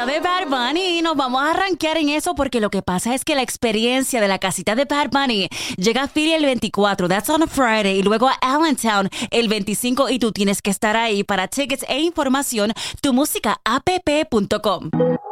casita de Bad Bunny. Nos vamos a arranquear en eso porque lo que pasa es que la experiencia de la casita de Bad Bunny llega a Philly el 24, that's on a Friday, y luego a Allentown el 25 y tú tienes que estar ahí. Para tickets e información, tumusicaApp.com.